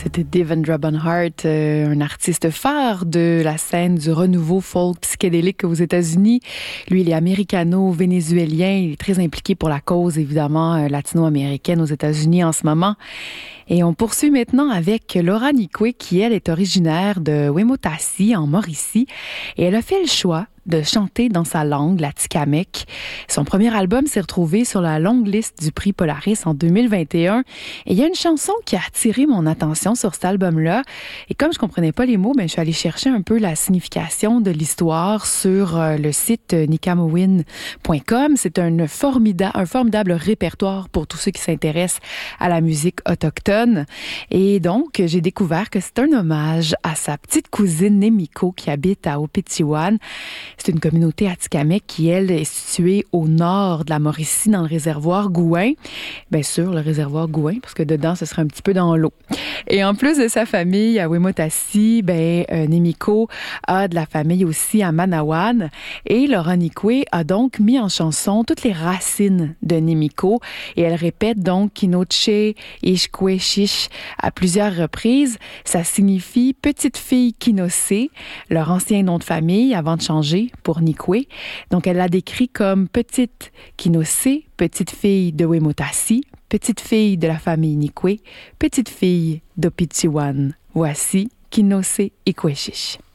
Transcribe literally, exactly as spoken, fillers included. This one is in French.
C'était Devendra Banhart, euh, un artiste phare de la scène du renouveau folk psychédélique aux États-Unis. Lui, il est américano-vénézuélien. Il est très impliqué pour la cause, évidemment, euh, latino-américaine aux États-Unis en ce moment. Et on poursuit maintenant avec Laura Nikwe, qui, elle, est originaire de Wemotassi, en Mauricie. Et elle a fait le choix de chanter dans sa langue, la Tikamek. Son premier album s'est retrouvé sur la longue liste du prix Polaris en deux mille vingt et un. Et il y a une chanson qui a attiré mon attention sur cet album-là. Et comme je comprenais pas les mots, ben, je suis allée chercher un peu la signification de l'histoire sur euh, le site nikamowin point com. C'est un, formida- un formidable répertoire pour tous ceux qui s'intéressent à la musique autochtone. Et donc, j'ai découvert que c'est un hommage à sa petite cousine Nemiko qui habite à Opitiwan. C'est une communauté atikamekw qui, elle, est située au nord de la Mauricie, dans le réservoir Gouin. Bien sûr, le réservoir Gouin, parce que dedans, ce serait un petit peu dans l'eau. Et en plus de sa famille à Wemotassi, ben, euh, Nemiko a de la famille aussi à Manawan. Et Laura Nikwe a donc mis en chanson toutes les racines de Nemiko. Et elle répète donc Kinoche, Ishkwe, Shish à plusieurs reprises. Ça signifie petite fille Kinose, leur ancien nom de famille avant de changer pour Nikwe. Donc, elle l'a décrit comme petite Kinose, petite fille de Wemotassi, petite fille de la famille Nikwe, petite fille d'Opitiwan. Voici Kinose Ikweshish.